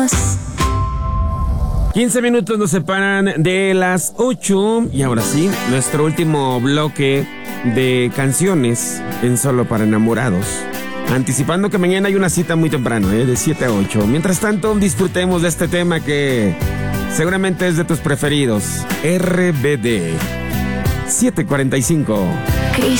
15 minutos nos separan de las 8 y ahora sí, nuestro último bloque de canciones en Solo para Enamorados. Anticipando que mañana hay una cita muy temprano, de 7 a 8. Mientras tanto, disfrutemos de este tema que seguramente es de tus preferidos. RBD 745. Crisis